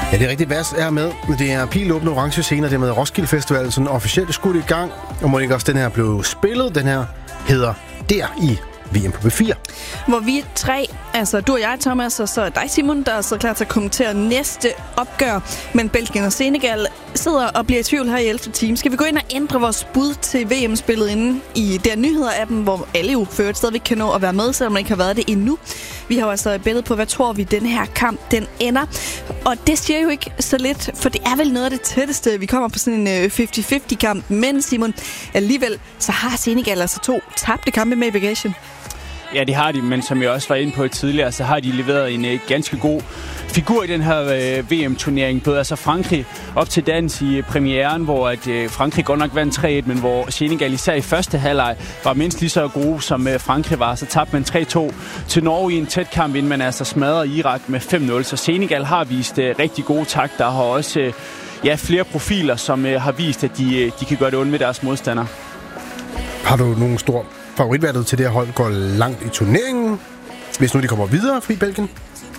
Ja, det er rigtigt. Vas er med. Det er pilåbne orange scener. Det er med Roskilde Festival, sådan officielt skudt i gang. Og må ikke også den her blev spillet. Den her hedder Der i VM på B4. Hvor vi tre, altså du og jeg, Thomas, og så er dig, Simon, der er så klar til at kommentere næste opgør. Men Belgien og Senegal sidder og bliver i tvivl her i 11. time. Skal vi gå ind og ændre vores bud til VM-spillet inde i der nyheder-appen, hvor alle jo før stadigvæk kan nå at være med, selvom man ikke har været det endnu. Vi har jo altså et billede på, hvad tror vi, den her kamp, den ender. Og det siger jo ikke så lidt, for det er vel noget af det tætteste. Vi kommer på sådan en 50-50-kamp. Men Simon, alligevel, så har Senegal altså 2 tabte kampe med i bagagen. Ja, det har de, men som jeg også var inde på tidligere, så har de leveret en ganske god figur i den her VM-turnering. Både altså Frankrig op til dans i premieren, hvor at Frankrig godt nok vandt 3-1, men hvor Senegal især i første halvleg var mindst lige så gode, som Frankrig var. Så tabte man 3-2 til Norge i en tæt kamp, inden man altså smadrede Irak med 5-0. Så Senegal har vist rigtig gode takter, der har også flere profiler, som har vist, at de kan gøre det ondt med deres modstandere. Har du nogen stor favoritvalget til det her hold går langt i turneringen, hvis nu de kommer videre fri Belgien?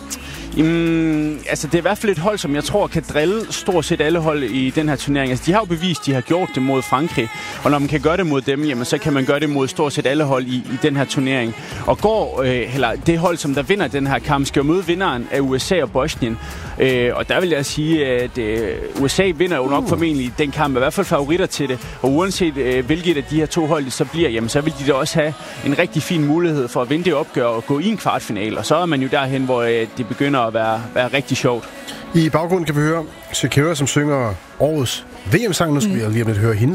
Altså det er i hvert fald et hold, som jeg tror kan drille stort set alle hold i den her turnering. Altså de har jo bevist, de har gjort det mod Frankrig, og når man kan gøre det mod dem, jamen så kan man gøre det mod stort set alle hold i den her turnering. Og det hold, som der vinder den her kamp, skal jo møde vinderen af USA og Bosnien. Og der vil jeg sige, at USA vinder jo nok formentlig den kamp, i hvert fald favoritter til det. Og uanset hvilket af de her 2 hold så bliver, jamen så vil de da også have en rigtig fin mulighed for at vinde det opgør og gå i en kvartfinal. Og så er man jo derhen, hvor det begynder at være rigtig sjovt. I baggrunden kan vi høre Shakira, som synger årets VM-sang. Nu skal vi lige om lidt høre en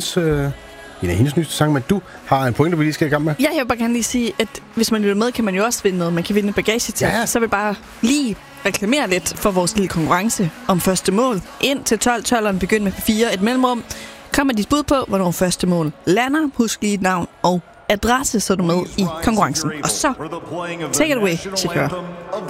af hendes nyeste sang, men du har en pointe, vi lige skal i gang med. Jeg vil bare gerne lige sige, at hvis man lytter med, kan man jo også vinde noget. Man kan vinde bagage til. Ja. Så vil bare lige reklamere lidt for vores lille konkurrence om første mål. Ind til 12'eren begynd med 4 et mellemrum. Kom med dit bud på, hvornår første mål lander. Husk lige et navn og adresse, så er du med i konkurrencen. Og så, take it away, Shakira.